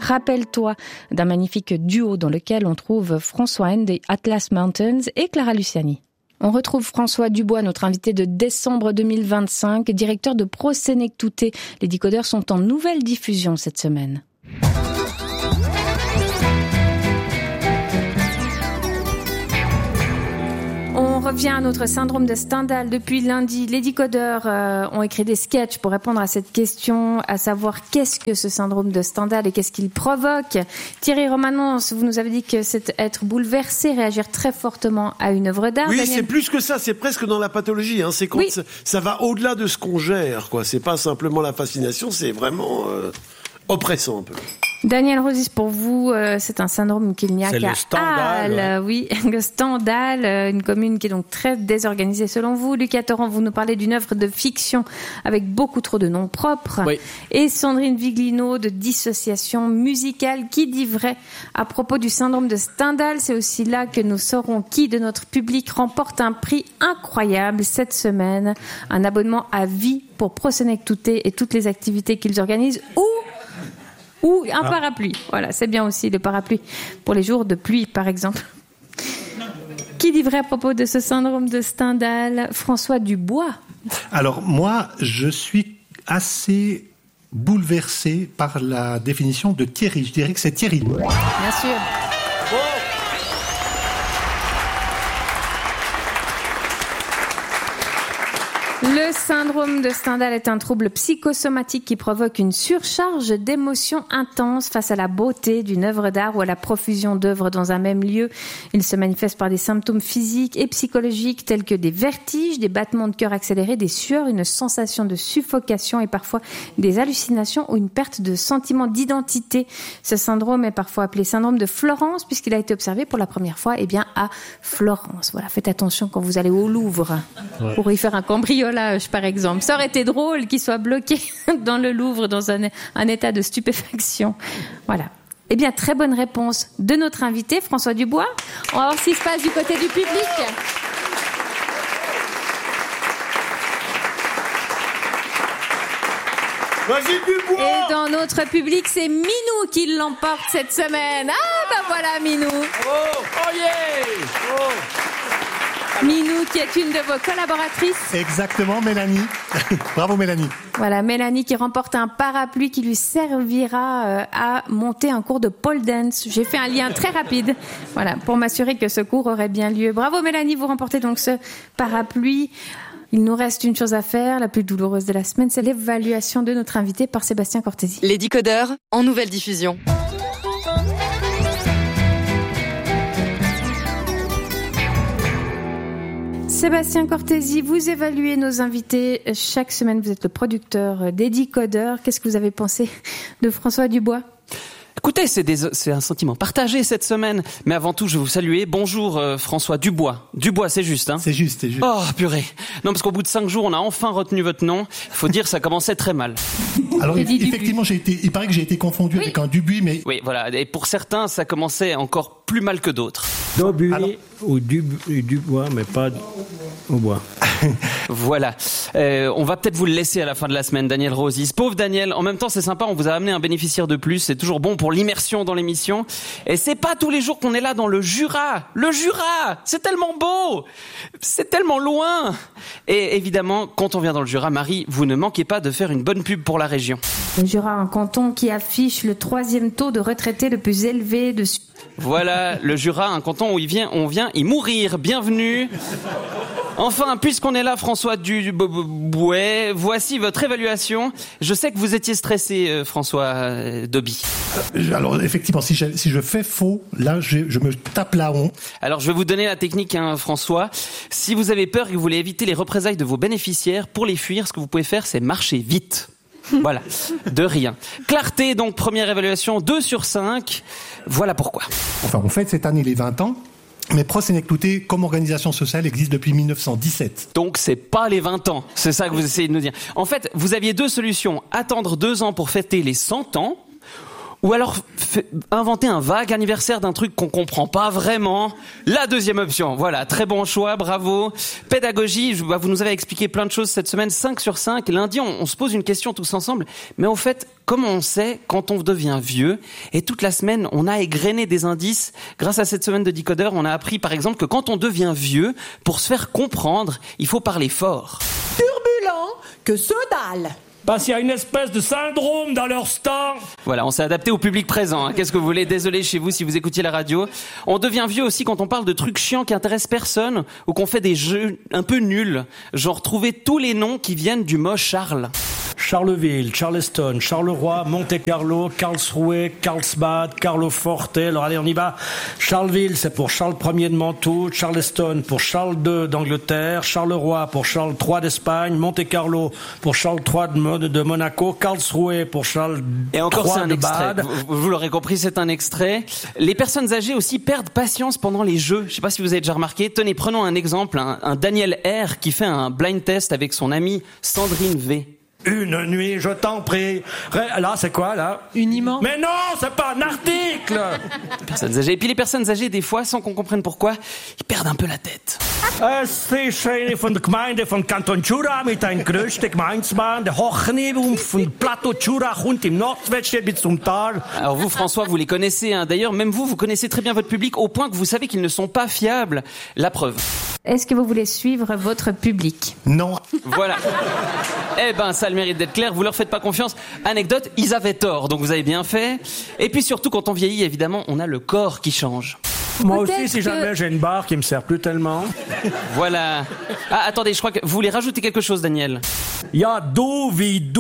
Rappelle-toi d'un magnifique duo dans lequel on trouve François N des Atlas Mountains et Clara Luciani. On retrouve François Dubois, notre invité de décembre 2025, directeur de Pro Senectute. Les décodeurs sont en nouvelle diffusion cette semaine. On revient à notre syndrome de Stendhal. Depuis lundi, les décodeurs ont écrit des sketchs pour répondre à cette question, à savoir qu'est-ce que ce syndrome de Stendhal et qu'est-ce qu'il provoque. Thierry Romanence, vous nous avez dit que c'est être bouleversé, réagir très fortement à une œuvre d'art. Oui, Daniel... c'est plus que ça, c'est presque dans la pathologie. C'est quand ça va au-delà de ce qu'on gère, quoi. C'est pas simplement la fascination, c'est vraiment oppressant un peu. Daniel Rosis, pour vous, c'est un syndrome qu'il n'y a qu'à Halle. Oui, le Stendhal, une commune qui est donc très désorganisée selon vous. Lucas Torrent, vous nous parlez d'une œuvre de fiction avec beaucoup trop de noms propres. Oui. Et Sandrine Viglino de dissociation musicale. Qui dit vrai à propos du syndrome de Stendhal? C'est aussi là que nous saurons qui de notre public remporte un prix incroyable cette semaine. Un abonnement à vie pour Pro Senectute et toutes les activités qu'ils organisent. Ou un parapluie. Voilà, c'est bien aussi le parapluie pour les jours de pluie, par exemple. Qui dit vrai à propos de ce syndrome de Stendhal? François Dubois. Alors, moi, je suis assez bouleversé par la définition de Thierry. Je dirais que c'est Thierry. Bien sûr. Le syndrome de Stendhal est un trouble psychosomatique qui provoque une surcharge d'émotions intenses face à la beauté d'une œuvre d'art ou à la profusion d'œuvres dans un même lieu. Il se manifeste par des symptômes physiques et psychologiques tels que des vertiges, des battements de cœur accélérés, des sueurs, une sensation de suffocation et parfois des hallucinations ou une perte de sentiment d'identité. Ce syndrome est parfois appelé syndrome de Florence puisqu'il a été observé pour la première fois à Florence. Voilà, faites attention quand vous allez au Louvre pour y faire un cambriolage. Par exemple. Ça aurait été drôle qu'il soit bloqué dans le Louvre dans un état de stupéfaction. Voilà. Eh bien, très bonne réponse de notre invité, François Dubois. On va voir ce qui se passe du côté du public. Vas-y, Dubois! Et dans notre public, c'est Minou qui l'emporte cette semaine. Voilà, Minou. Oh yeah! Oh. Minou, qui est une de vos collaboratrices. Exactement, Mélanie. Bravo, Mélanie. Voilà, Mélanie qui remporte un parapluie qui lui servira à monter un cours de pole dance. J'ai fait un lien très rapide, voilà, pour m'assurer que ce cours aurait bien lieu. Bravo, Mélanie, vous remportez donc ce parapluie. Il nous reste une chose à faire, la plus douloureuse de la semaine, c'est l'évaluation de notre invité par Sébastien Cortési. Les décodeurs en nouvelle diffusion. Sébastien Cortési, vous évaluez nos invités chaque semaine. Vous êtes le producteur des décodeurs. Qu'est-ce que vous avez pensé de François Dubois ? Écoutez, c'est un sentiment partagé cette semaine. Mais avant tout, je vais vous saluer. Bonjour François Dubois. Dubois, c'est juste, hein ? C'est juste. Oh, purée. Non, parce qu'au bout de 5 jours, on a enfin retenu votre nom. Il faut dire que ça commençait très mal. Alors, effectivement, il paraît que j'ai été confondu avec un Dubuis, mais... Oui, voilà. Et pour certains, ça commençait encore plus mal que d'autres. Dubuis ou Dubois, mais pas au bois. Voilà. On va peut-être vous le laisser à la fin de la semaine, Daniel Rosis. Pauvre Daniel, en même temps, c'est sympa, on vous a amené un bénéficiaire de plus. C'est toujours bon pour l'immersion dans l'émission. Et c'est pas tous les jours qu'on est là dans le Jura. Le Jura! C'est tellement beau! C'est tellement loin! Et évidemment, quand on vient dans le Jura, Marie, vous ne manquez pas de faire une bonne pub pour la région. Le Jura, un canton qui affiche le 3e taux de retraités le plus élevé de... Voilà, le Jura, un canton où on vient y mourir. Bienvenue. Enfin, puisqu'on est là, François Dubois, voici votre évaluation. Je sais que vous étiez stressé, François Doby. Alors, effectivement, si je fais faux, là, je me tape la honte. Alors, je vais vous donner la technique, François. Si vous avez peur et que vous voulez éviter les représailles de vos bénéficiaires, pour les fuir, ce que vous pouvez faire, c'est marcher vite. Voilà, de rien. Clarté, donc, première évaluation, 2/5. Voilà pourquoi. Enfin, on fête cette année les 20 ans. Mais Pro Senectute, comme organisation sociale, existe depuis 1917. Donc, c'est pas les 20 ans. C'est ça que vous essayez de nous dire. En fait, vous aviez 2 solutions. Attendre 2 ans pour fêter les 100 ans, Ou alors inventer un vague anniversaire d'un truc qu'on comprend pas vraiment. La deuxième option, voilà, très bon choix, bravo. Pédagogie, vous nous avez expliqué plein de choses cette semaine, 5 sur 5. Lundi, on se pose une question tous ensemble, mais au fait, comment on sait quand on devient vieux? Et toute la semaine, on a égrené des indices. Grâce à cette semaine de Décodeur, on a appris par exemple que quand on devient vieux, pour se faire comprendre, il faut parler fort. Turbulent que ce dalle. Parce qu'il y a une espèce de syndrome dans leur stand. Voilà, on s'est adapté au public présent. Hein. Qu'est-ce que vous voulez? Désolé chez vous si vous écoutiez la radio. On devient vieux aussi quand on parle de trucs chiants qui intéressent personne ou qu'on fait des jeux un peu nuls. Genre trouver tous les noms qui viennent du mot Charles. Charleville, Charleston, Charleroi, Monte-Carlo, Karlsruhe, Carlsbad, Carloforte. Alors allez, on y va. Charleville, c'est pour Charles Ier de Mantoue. Charleston pour Charles II d'Angleterre. Charleroi pour Charles III d'Espagne. Monte-Carlo pour Charles III de Monaco. Karlsruhe pour Charles Et encore, III c'est un de extrait. Bade. Vous l'aurez compris, c'est un extrait. Les personnes âgées aussi perdent patience pendant les jeux. Je sais pas si vous avez déjà remarqué. Tenez, prenons un exemple. Un Daniel R qui fait un blind test avec son amie Sandrine V. Une nuit, je t'en prie. Là, c'est quoi, là? Uniment. Mais non, c'est pas un article. Personnes âgées. Et puis les personnes âgées, des fois, sans qu'on comprenne pourquoi, ils perdent un peu la tête. Es ist eine von der Gemeinde von Kanton Jura mit ein größte Gemeinsmann, der Hochniveau von Plateau Jura und im Nordwest bis zum Tal. Alors vous, François, vous les connaissez. Hein. D'ailleurs, même vous connaissez très bien votre public au point que vous savez qu'ils ne sont pas fiables. La preuve. Est-ce que vous voulez suivre votre public? Non. Voilà. Eh ben, ça a le mérite d'être clair. Vous leur faites pas confiance. Anecdote, ils avaient tort, donc vous avez bien fait. Et puis surtout, quand on vieillit, évidemment, on a le corps qui change. Moi Peut-être aussi, si que- jamais j'ai une barre qui me sert plus tellement. Voilà. Ah, attendez, je crois que vous voulez rajouter quelque chose, Daniel. Ja, du,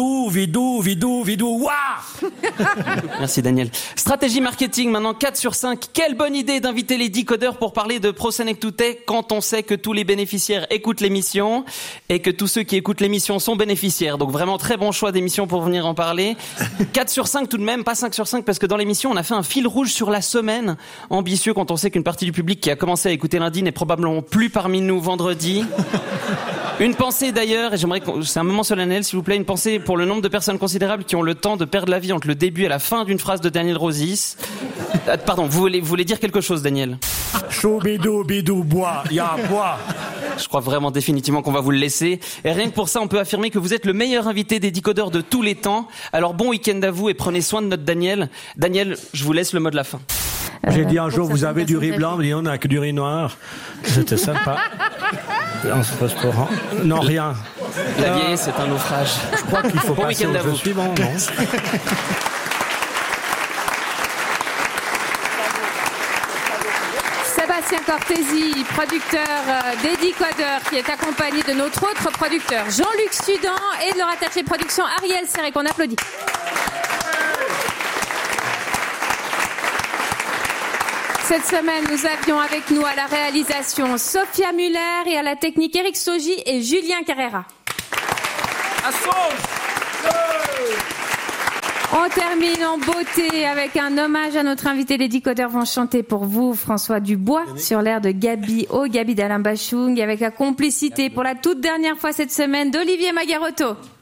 wah! Merci, Daniel. Stratégie marketing, maintenant 4 sur 5. Quelle bonne idée d'inviter les decodeurs pour parler de ProSenectouTech quand on sait que tous les bénéficiaires écoutent l'émission et que tous ceux qui écoutent l'émission sont bénéficiaires. Donc vraiment très bon choix d'émission pour venir en parler. 4 sur 5 tout de même, pas 5 sur 5 parce que dans l'émission, on a fait un fil rouge sur la semaine. Ambitieux quand on sait qu'une partie du public qui a commencé à écouter lundi n'est probablement plus parmi nous vendredi. Une pensée d'ailleurs, et c'est un moment solennel s'il vous plaît, une pensée pour le nombre de personnes considérables qui ont le temps de perdre la vie entre le début et la fin d'une phrase de Daniel Rosis. Pardon, vous voulez dire quelque chose, Daniel? Choubidou, bois, ya, bois. Je crois vraiment définitivement qu'on va vous le laisser. Et rien que pour ça, on peut affirmer que vous êtes le meilleur invité des decodeurs de tous les temps. Alors bon week-end à vous et prenez soin de notre Daniel. Daniel, je vous laisse le mot de la fin. J'ai dit un pour jour, vous certaines avez du riz personnes blanc, mais on n'a que du riz noir. C'était sympa. En ce restaurant. Non, rien. La vieillesse, c'est un naufrage. Je crois qu'il faut Bon passer week-end au à jeu vous. suivant, non? Sébastien Cortési, producteur des Decodeurs, qui est accompagné de notre autre producteur Jean-Luc Sudan et de leur attaché de production Ariel Serré, qu'on applaudit. Cette semaine, nous avions avec nous à la réalisation Sophia Muller et à la technique Eric Sogi et Julien Carrera. On termine en beauté avec un hommage à notre invité. Les decodeurs vont chanter pour vous François Dubois sur l'air de Gabi d'Alain Bachung, avec la complicité pour la toute dernière fois cette semaine d'Olivier Magarotto.